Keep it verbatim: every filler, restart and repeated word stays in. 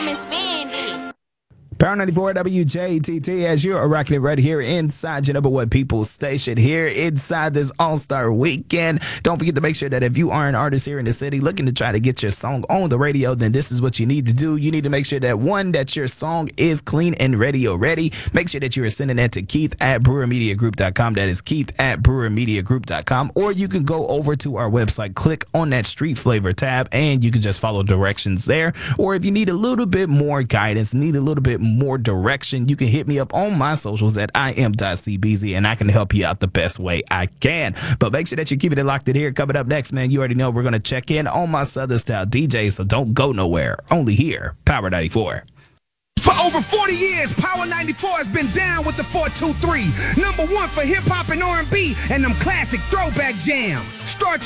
come and spend it. Power ninety-four W J T T, as you're rocking it right here inside your number one people station here inside this All-Star Weekend. Don't forget to make sure that if you are an artist here in the city looking to try to get your song on the radio, then this is what you need to do. You need to make sure that, one, that your song is clean and radio ready. Make sure that you are sending that to Keith at brewer media group dot com. That is Keith at brewer media group dot com. Or you can go over to our website, click on that Street Flavor tab, and you can just follow directions there. Or if you need a little bit more guidance, need a little bit more direction, you can hit me up on my socials at I am dot C B Z, and I can help you out the best way I can. But make sure that you're keeping it locked in here. Coming up next, man, you already know we're going to check in on my Southern Style D J, so don't go nowhere. Only here, Power ninety-four. For over forty years, Power ninety-four has been down with the four two three. Number one for hip-hop and R and B and them classic throwback jams. Start